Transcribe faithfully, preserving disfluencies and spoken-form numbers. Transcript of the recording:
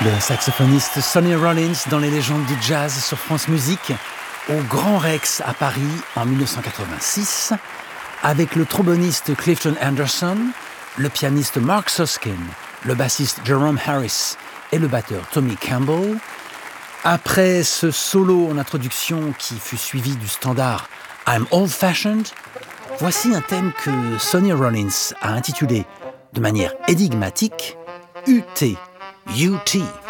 Le saxophoniste Sonny Rollins dans les légendes du jazz sur France Musique, au Grand Rex à Paris en dix-neuf cent quatre-vingt-six, avec le tromboniste Clifton Anderson, le pianiste Mark Suskin, le bassiste Jerome Harris et le batteur Tommy Campbell. Après ce solo en introduction qui fut suivi du standard I'm Old Fashioned, voici un thème que Sonny Rollins a intitulé de manière énigmatique U T U T.